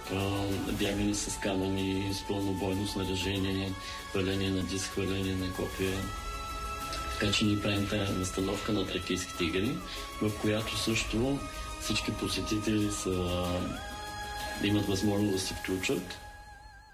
бягане с камъни, с пълнобойно снаряжение, хвърляне на диск, хвърляне на копия. Така че ние правим тази настановка на Тракийските игри, в която също всички посетители имат възможност да се включат